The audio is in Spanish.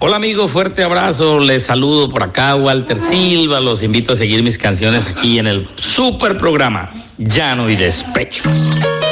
Hola amigos, fuerte abrazo, les saludo por acá, Walter Silva, los invito a seguir mis canciones aquí en el super programa Llano y Despecho.